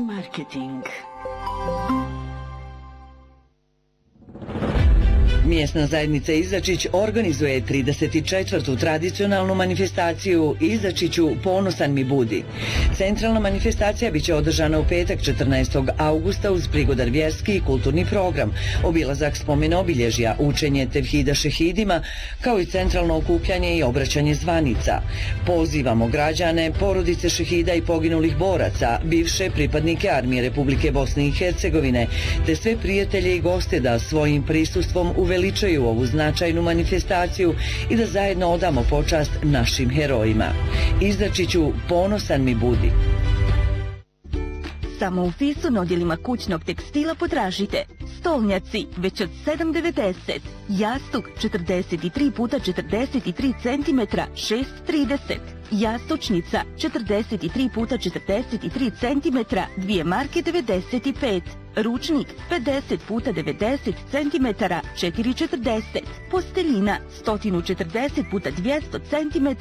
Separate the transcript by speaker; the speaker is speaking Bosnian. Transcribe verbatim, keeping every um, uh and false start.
Speaker 1: Marketing.
Speaker 2: Mjesna zajednica Izačić organizuje trideset četvrtu tradicionalnu manifestaciju Izačiću ponosan mi budi. Centralna manifestacija biće održana u petak četrnaestog augusta uz prigodar vjerski i kulturni program, obilazak spomen obilježja, učenje tevhida šehidima, kao i centralno okupljanje i obraćanje zvanica. Pozivamo građane, porodice šehida i poginulih boraca, bivše pripadnike Armije Republike Bosne i Hercegovine, te sve prijatelje i goste da svojim prisustvom uveličaju ovu značajnu manifestaciju i da zajedno odamo počast našim herojima. Izačiću ponosan mi budi.
Speaker 3: Samo u Fisu na odjelima kućnog tekstila potražite stolnjaci već od sedam devedeset, jastuk četrdeset tri puta četrdeset tri centimetra šest trideset, jastučnica četrdeset tri puta četrdeset tri centimetra dvije marke devedeset pet, ručnik pedeset puta devedeset centimetara četiri četrdeset, posteljina sto četrdeset puta dvjesto centimetara